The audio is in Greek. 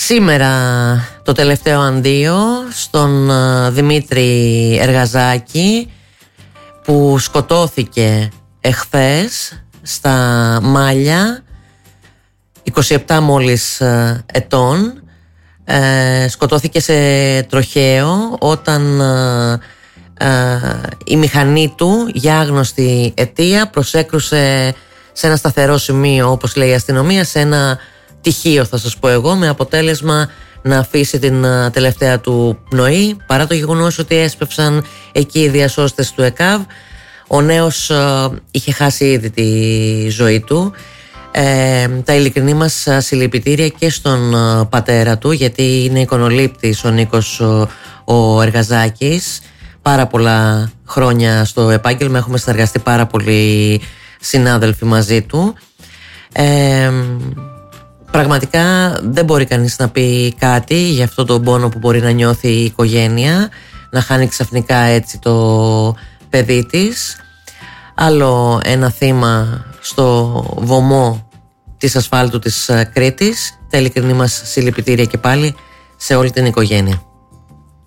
Σήμερα το τελευταίο αντίο στον Δημήτρη Εργαζάκη, που σκοτώθηκε εχθές στα Μάλια, 27 μόλις ετών. Σκοτώθηκε σε τροχαίο όταν η μηχανή του για άγνωστη αιτία προσέκρουσε σε ένα σταθερό σημείο, όπως λέει η αστυνομία, σε ένα τυχείο θα σας πω εγώ, με αποτέλεσμα να αφήσει την τελευταία του πνοή, παρά το γεγονός ότι έσπευσαν εκεί οι διασώστες του ΕΚΑΒ. Ο νέος είχε χάσει ήδη τη ζωή του. Τα ειλικρινή μας συλληπιτήρια και στον πατέρα του, γιατί είναι εικονολήπτης ο Νίκος ο Εργαζάκης. Πάρα πολλά χρόνια στο επάγγελμα, έχουμε συνεργαστεί πάρα πολλοί συνάδελφοι μαζί του. Πραγματικά δεν μπορεί κανείς να πει κάτι για αυτό τον πόνο που μπορεί να νιώθει η οικογένεια, να χάνει ξαφνικά έτσι το παιδί της. Άλλο ένα θύμα στο βωμό της ασφάλτου της Κρήτης. Τα ειλικρινή μας συλληπιτήρια και πάλι σε όλη την οικογένεια.